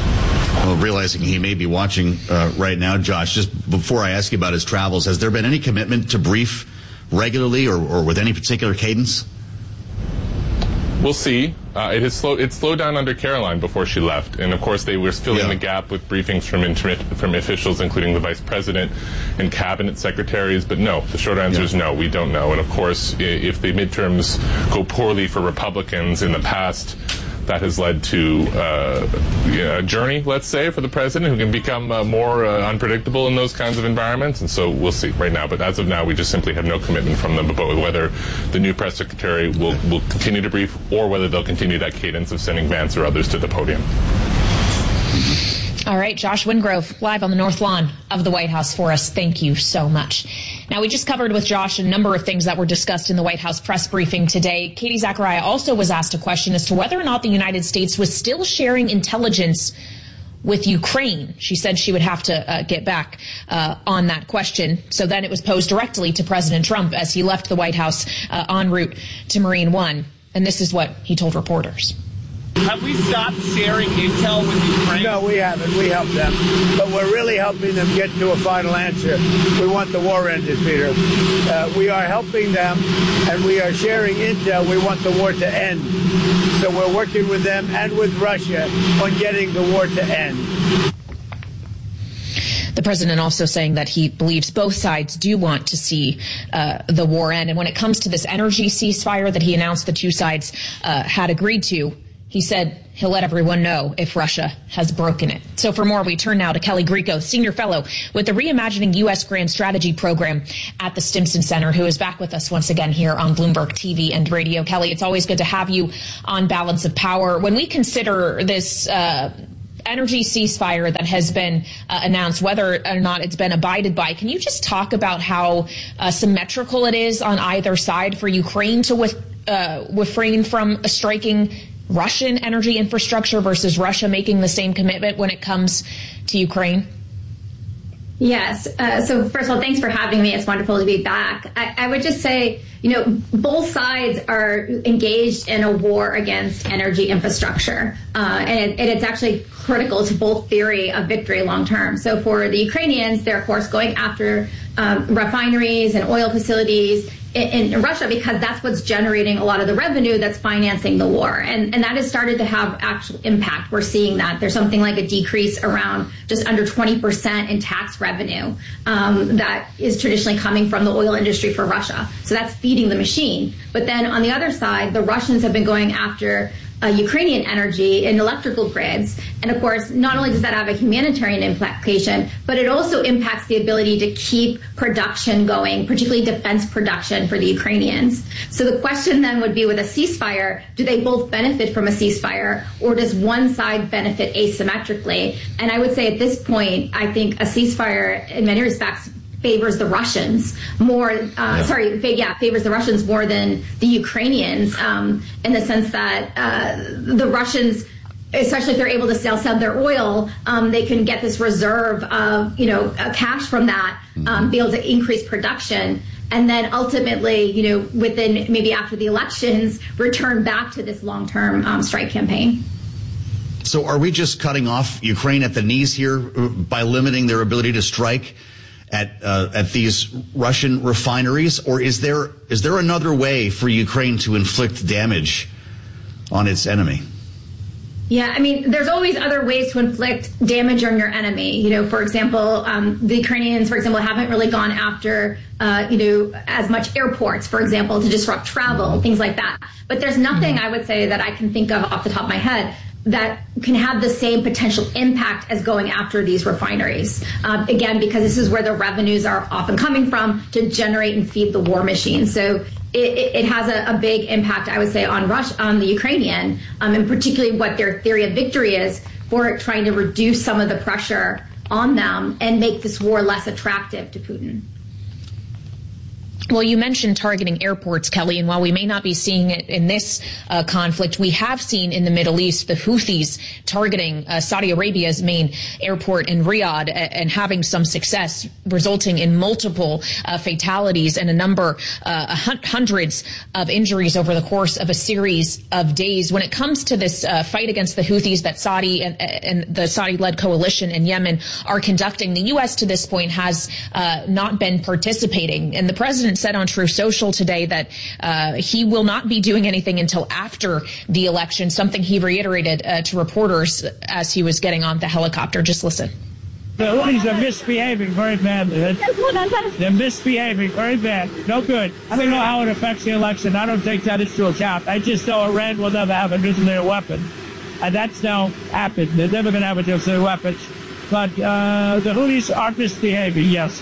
S1: Well, realizing he may be watching uh, right now, Josh, just before I ask you about his travels, has there been any commitment to brief regularly or, or with any particular cadence?
S7: We'll see. Uh, it has slowed. It slowed down under Caroline before she left, and of course they were filling yeah. the gap with briefings from inter- from officials, including the vice president and cabinet secretaries. But no, the short answer yeah. is no. We don't know. And of course, if the midterms go poorly for Republicans in the past, that has led to uh, a journey, let's say, for the president, who can become uh, more uh, unpredictable in those kinds of environments. And so we'll see right now. But as of now, we just simply have no commitment from them about whether the new press secretary will, will continue to brief or whether they'll continue that cadence of sending Vance or others to the podium.
S2: All right, Josh Wingrove, live on the North Lawn of the White House for us. Thank you so much. Now, we just covered with Josh a number of things that were discussed in the White House press briefing today. Katie Zachariah also was asked a question as to whether or not the United States was still sharing intelligence with Ukraine. She said she would have to uh, get back uh, on that question. So then it was posed directly to President Trump as he left the White House uh, en route to Marine One. And this is what he told reporters.
S9: Have we stopped sharing intel with Ukraine?
S10: No, we haven't. We helped them. But we're really helping them get to a final answer. We want the war ended, Peter. Uh, we are helping them, and we are sharing intel. We want the war to end. So we're working with them and with Russia on getting the war to end.
S2: The president also saying that he believes both sides do want to see uh, the war end. And when it comes to this energy ceasefire that he announced the two sides uh, had agreed to, he said he'll let everyone know if Russia has broken it. So for more, we turn now to Kelly Grieco, Senior Fellow with the Reimagining U S Grand Strategy Program at the Stimson Center, who is back with us once again here on Bloomberg T V and radio. Kelly, it's always good to have you on Balance of Power. When we consider this uh energy ceasefire that has been uh, announced, whether or not it's been abided by, can you just talk about how uh, symmetrical it is on either side for Ukraine to with, uh, refrain from striking Russian energy infrastructure versus Russia making the same commitment when it comes to Ukraine?
S12: Yes. Uh, so first of all, thanks for having me. It's wonderful to be back. I, I would just say, you know, both sides are engaged in a war against energy infrastructure. Uh, and, it, and it's actually critical to both theory of victory long term. So for the Ukrainians, they're, of course, going after um, refineries and oil facilities in, in Russia because that's what's generating a lot of the revenue that's financing the war. And, and that has started to have actual impact. We're seeing that. There's something like a decrease around just under twenty percent in tax revenue um, that is traditionally coming from the oil industry for Russia. So that's feeding the machine. But then on the other side, the Russians have been going after Uh, Ukrainian energy and electrical grids. And of course, not only does that have a humanitarian implication, but it also impacts the ability to keep production going, particularly defense production for the Ukrainians. So the question then would be, with a ceasefire, do they both benefit from a ceasefire, or does one side benefit asymmetrically? And I would say at this point, I think a ceasefire in many respects favors the Russians more, uh, yeah. sorry, yeah, favors the Russians more than the Ukrainians, um, in the sense that uh, the Russians, especially if they're able to sell, sell their oil, um, they can get this reserve of, you know, cash from that, um, be able to increase production, and then ultimately, you know, within maybe after the elections, return back to this long-term um, strike campaign.
S1: So are we just cutting off Ukraine at the knees here by limiting their ability to strike at uh, at these Russian refineries, or is there is there another way for Ukraine to inflict damage on its enemy?
S12: Yeah, I mean, there's always other ways to inflict damage on your enemy. You know, for example, um, the Ukrainians, for example, haven't really gone after, uh, you know, as much airports, for example, to disrupt travel, things like that. But there's nothing I would say that I can think of off the top of my head that can have the same potential impact as going after these refineries. Um, again, because this is where the revenues are often coming from to generate and feed the war machine. So it, it, it has a, a big impact, I would say, on Russia, on the Ukrainian, um, and particularly what their theory of victory is for trying to reduce some of the pressure on them and make this war less attractive to Putin.
S2: Well, you mentioned targeting airports, Kelly, and while we may not be seeing it in this uh, conflict, we have seen in the Middle East the Houthis targeting uh, Saudi Arabia's main airport in Riyadh and having some success, resulting in multiple uh, fatalities and a number, uh, hundreds of injuries over the course of a series of days. When it comes to this uh, fight against the Houthis that Saudi and, and the Saudi-led coalition in Yemen are conducting, the U S to this point has uh, not been participating, and the president said on True Social today that uh, he will not be doing anything until after the election, something he reiterated uh, to reporters as he was getting on the helicopter. Just listen.
S10: The Houthis are misbehaving very badly. They're misbehaving very bad. No good. I don't know how it affects the election. I don't take that into account. I just know Iran will never have a nuclear weapon. And that's now happened. They're never going to have a nuclear weapon. But uh, the Houthis are misbehaving, yes.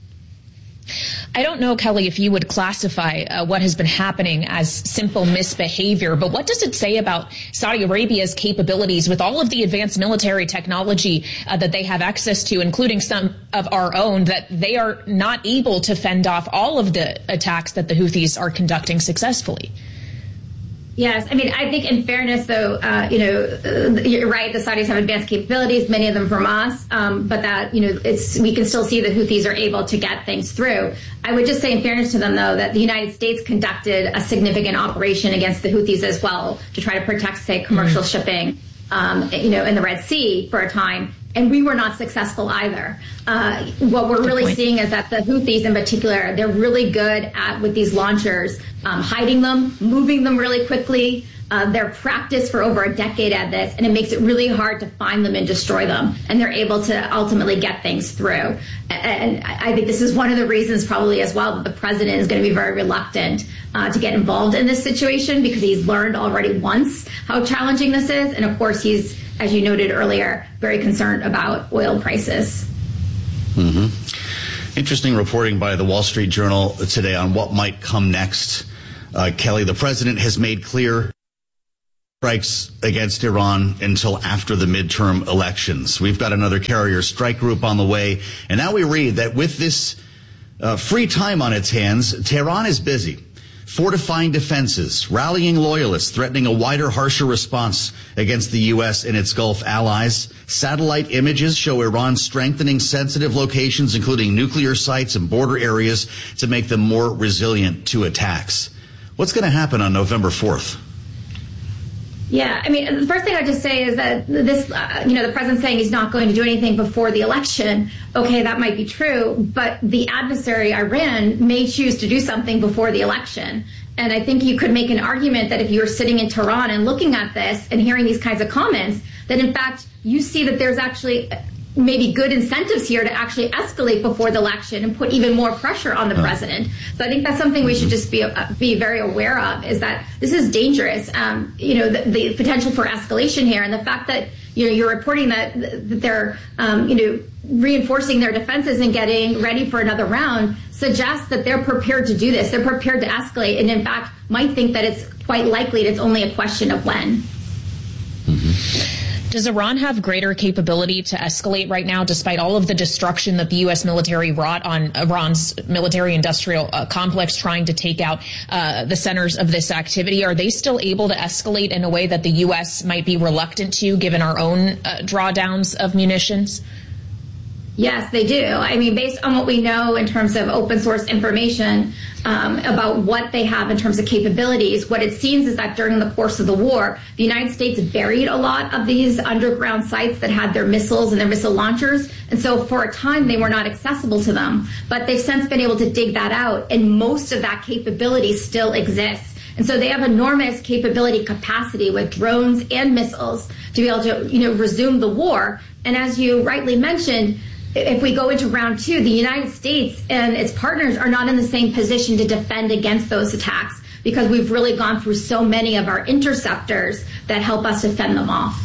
S2: I don't know, Kelly, if you would classify uh, what has been happening as simple misbehavior, but what does it say about Saudi Arabia's capabilities with all of the advanced military technology uh, that they have access to, including some of our own, that they are not able to fend off all of the attacks that the Houthis are conducting successfully?
S12: Yes, I mean, I think in fairness, though, uh, you know, uh, you're right. The Saudis have advanced capabilities, many of them from us, um, but that, you know, it's we can still see the Houthis are able to get things through. I would just say, in fairness to them, though, that the United States conducted a significant operation against the Houthis as well to try to protect, say, commercial mm-hmm. shipping, um, you know, in the Red Sea for a time. And we were not successful either. Uh, what we're really seeing is that the Houthis in particular, they're really good at, with these launchers, um, hiding them, moving them really quickly, Uh, they're practiced for over a decade at this, and it makes it really hard to find them and destroy them. And they're able to ultimately get things through. And I think this is one of the reasons probably as well that the president is going to be very reluctant uh, to get involved in this situation, because he's learned already once how challenging this is. And of course, he's, as you noted earlier, very concerned about oil prices.
S1: Mm-hmm. Interesting reporting by the Wall Street Journal today on what might come next. Uh, Kelly, the president has made clear strikes against Iran until after the midterm elections. We've got another carrier strike group on the way. And now we read that with this uh, free time on its hands, Tehran is busy fortifying defenses, rallying loyalists, threatening a wider, harsher response against the U S and its Gulf allies. Satellite images show Iran strengthening sensitive locations, including nuclear sites and border areas, to make them more resilient to attacks. What's going to happen on November fourth?
S12: Yeah, I mean, the first thing I'd just say is that this, uh, you know, the president's saying he's not going to do anything before the election. Okay, that might be true, but the adversary, Iran, may choose to do something before the election. And I think you could make an argument that if you were sitting in Tehran and looking at this and hearing these kinds of comments, that in fact you see that there's actually maybe good incentives here to actually escalate before the election and put even more pressure on the president. So I think that's something we should just be uh, be very aware of, is that this is dangerous. Um, you know, the, the potential for escalation here, and the fact that you know you're reporting that, that they're um, you know reinforcing their defenses and getting ready for another round suggests that they're prepared to do this. They're prepared to escalate, and in fact might think that it's quite likely that it's only a question of when.
S2: Mm-hmm. Does Iran have greater capability to escalate right now, despite all of the destruction that the U S military wrought on Iran's military-industrial uh, complex, trying to take out uh, the centers of this activity? Are they still able to escalate in a way that the U S might be reluctant to, given our own uh, drawdowns of munitions?
S12: Yes, they do. I mean, based on what we know in terms of open source information um, about what they have in terms of capabilities, what it seems is that during the course of the war, the United States buried a lot of these underground sites that had their missiles and their missile launchers. And so for a time, they were not accessible to them. But they've since been able to dig that out, and most of that capability still exists. And so they have enormous capability capacity with drones and missiles to be able to, you know, resume the war. And as you rightly mentioned, if we go into round two, the United States and its partners are not in the same position to defend against those attacks, because we've really gone through so many of our interceptors that help us to fend them off.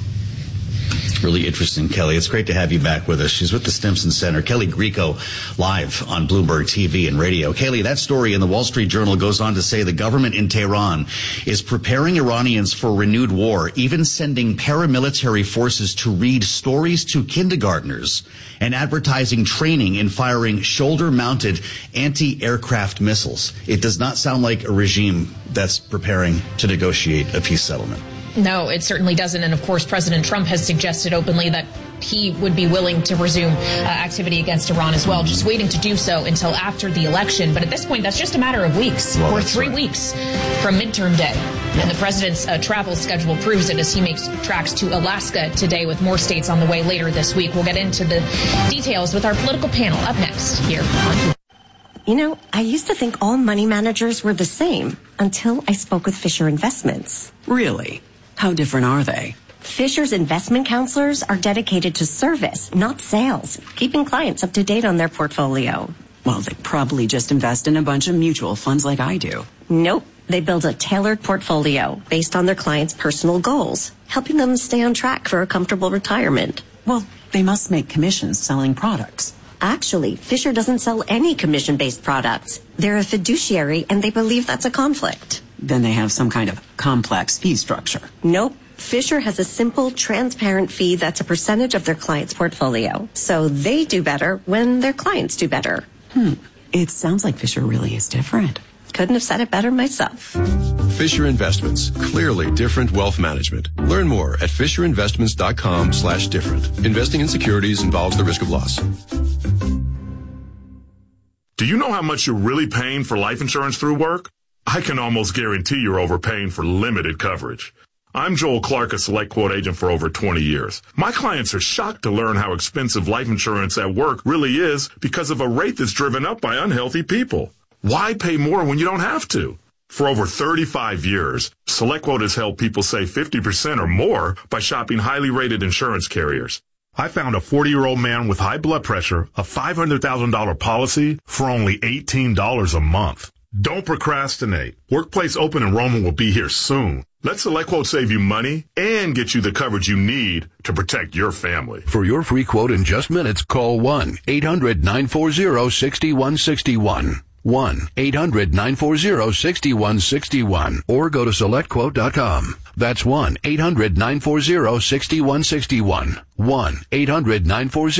S1: Really interesting, Kelly. It's great to have you back with us. She's with the Stimson Center. Kelly Grieco, live on Bloomberg T V and radio. Kelly, that story in the Wall Street Journal goes on to say the government in Tehran is preparing Iranians for renewed war, even sending paramilitary forces to read stories to kindergartners and advertising training in firing shoulder-mounted anti-aircraft missiles. It does not sound like a regime that's preparing to negotiate a peace settlement.
S2: No, it certainly doesn't. And of course, President Trump has suggested openly that he would be willing to resume uh, activity against Iran as well, just waiting to do so until after the election. But at this point, that's just a matter of weeks, well, or three right. weeks from midterm day. And the president's uh, travel schedule proves it as he makes tracks to Alaska today, with more states on the way later this week. We'll get into the details with our political panel up next here on.
S8: You know, I used to think all money managers were the same until I spoke with Fisher Investments.
S13: Really? How different are they?
S8: Fisher's investment counselors are dedicated to service, not sales, keeping clients up to date on their portfolio.
S13: Well, they probably just invest in a bunch of mutual funds like I do.
S8: Nope. They build a tailored portfolio based on their clients' personal goals, helping them stay on track for a comfortable retirement.
S13: Well, they must make commissions selling products.
S8: Actually, Fisher doesn't sell any commission-based products. They're a fiduciary, and they believe that's a conflict.
S13: Then they have some kind of complex fee structure.
S8: Nope. Fisher has a simple, transparent fee that's a percentage of their client's portfolio. So they do better when their clients do better.
S13: Hmm. It sounds like Fisher really is different.
S8: Couldn't have said it better myself.
S14: Fisher Investments. Clearly different wealth management. Learn more at fisherinvestments.com slash different. Investing in securities involves the risk of loss.
S15: Do you know how much you're really paying for life insurance through work? I can almost guarantee you're overpaying for limited coverage. I'm Joel Clark, a Select Quote agent for over twenty years. My clients are shocked to learn how expensive life insurance at work really is because of a rate that's driven up by unhealthy people. Why pay more when you don't have to? For over thirty-five years, SelectQuote has helped people save fifty percent or more by shopping highly rated insurance carriers. I found a forty-year-old man with high blood pressure, a five hundred thousand dollars policy for only eighteen dollars a month. Don't procrastinate. Workplace open enrollment will be here soon. Let SelectQuote save you money and get you the coverage you need to protect your family.
S16: For your free quote in just minutes, call one eight hundred nine four zero six one six one. one eight hundred nine four zero six one six one. Or go to select quote dot com. That's one eight hundred nine four zero six one six one. one eight hundred nine four zero